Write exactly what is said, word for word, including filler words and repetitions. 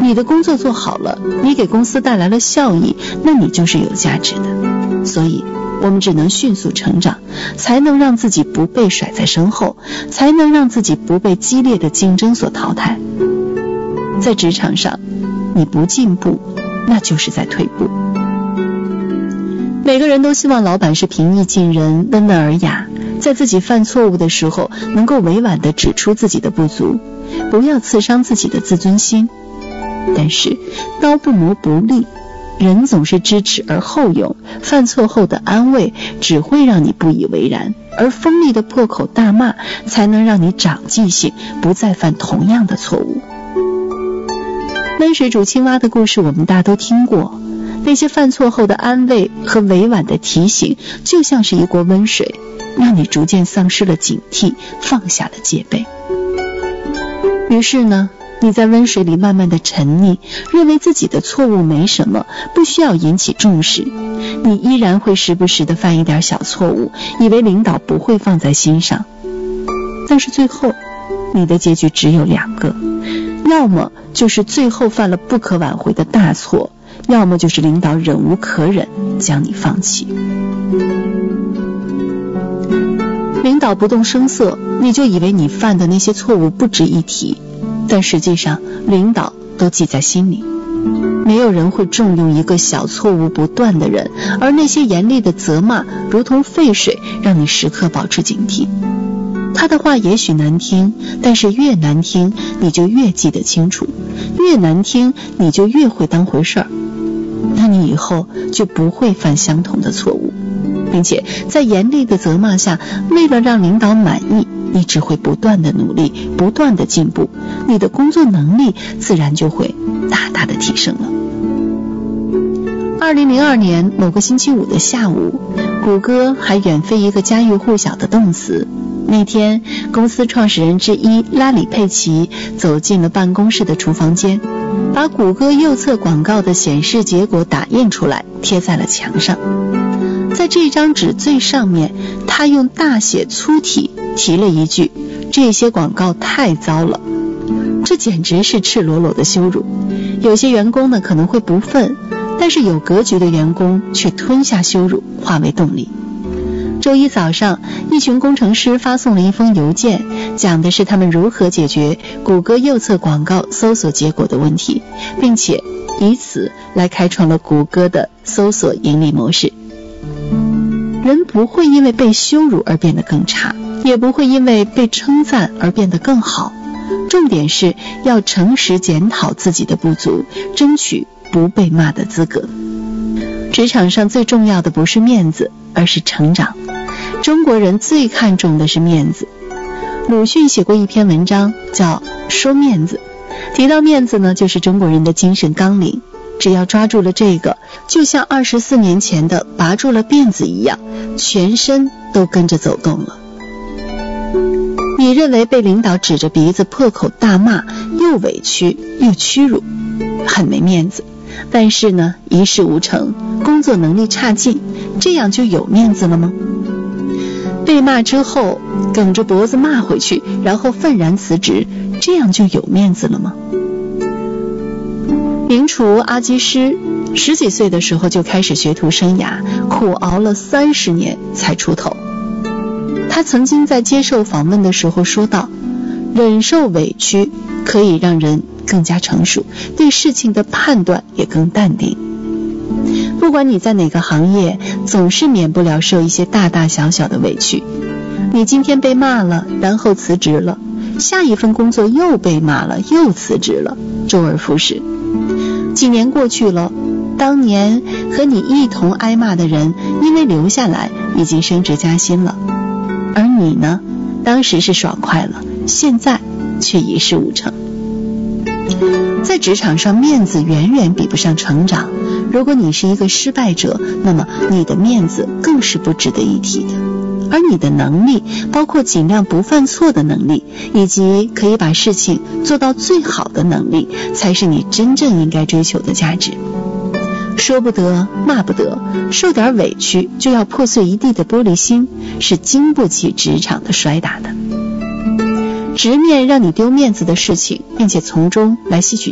你的工作做好了，你给公司带来了效益，那你就是有价值的。所以我们只能迅速成长，才能让自己不被甩在身后，才能让自己不被激烈的竞争所淘汰。在职场上，你不进步，那就是在退步。每个人都希望老板是平易近人、温文尔雅，在自己犯错误的时候能够委婉地指出自己的不足，不要刺伤自己的自尊心。但是刀不磨不利，人总是知耻而后勇，犯错后的安慰只会让你不以为然，而锋利的破口大骂才能让你长记性，不再犯同样的错误。温水煮青蛙的故事我们大都听过，那些犯错后的安慰和委婉的提醒，就像是一锅温水，让你逐渐丧失了警惕，放下了戒备。于是呢，你在温水里慢慢的沉溺，认为自己的错误没什么，不需要引起重视。你依然会时不时的犯一点小错误，以为领导不会放在心上。但是最后，你的结局只有两个，要么就是最后犯了不可挽回的大错，要么就是领导忍无可忍，将你放弃。领导不动声色，你就以为你犯的那些错误不值一提，但实际上领导都记在心里。没有人会重用一个小错误不断的人，而那些严厉的责骂如同沸水，让你时刻保持警惕。他的话也许难听，但是越难听你就越记得清楚，越难听你就越会当回事儿，那你以后就不会犯相同的错误，并且在严厉的责骂下，为了让领导满意，你只会不断的努力，不断的进步，你的工作能力自然就会大大的提升了。二零零二年某个星期五的下午，谷歌还远非一个家喻户晓的动词。那天，公司创始人之一拉里·佩奇走进了办公室的厨房间，把谷歌右侧广告的显示结果打印出来，贴在了墙上。在这张纸最上面，他用大写粗体提了一句：这些广告太糟了。这简直是赤裸裸的羞辱。有些员工呢可能会不忿，但是有格局的员工却吞下羞辱，化为动力。周一早上，一群工程师发送了一封邮件，讲的是他们如何解决谷歌右侧广告搜索结果的问题，并且以此来开创了谷歌的搜索盈利模式。人不会因为被羞辱而变得更差，也不会因为被称赞而变得更好。重点是要诚实检讨自己的不足，争取不被骂的资格。职场上最重要的不是面子，而是成长。中国人最看重的是面子。鲁迅写过一篇文章叫《说面子》，提到面子呢，就是中国人的精神纲领。只要抓住了这个，就像二十四年前的拔住了辫子一样，全身都跟着走动了。你认为被领导指着鼻子破口大骂，又委屈又屈辱，很没面子。但是呢，一事无成，工作能力差劲，这样就有面子了吗？被骂之后梗着脖子骂回去，然后愤然辞职，这样就有面子了吗？名厨阿基师十几岁的时候就开始学徒生涯，苦熬了三十年才出头。他曾经在接受访问的时候说道，忍受委屈可以让人更加成熟，对事情的判断也更淡定。不管你在哪个行业，总是免不了受一些大大小小的委屈。你今天被骂了，然后辞职了，下一份工作又被骂了，又辞职了，周而复始。几年过去了，当年和你一同挨骂的人，因为留下来已经升职加薪了，而你呢，当时是爽快了，现在却一事无成。在职场上，面子远远比不上成长。如果你是一个失败者，那么你的面子更是不值得一提的。而你的能力，包括尽量不犯错的能力，以及可以把事情做到最好的能力，才是你真正应该追求的价值。说不得，骂不得，受点委屈就要破碎一地的玻璃心，是经不起职场的摔打的。直面让你丢面子的事情，并且从中来吸取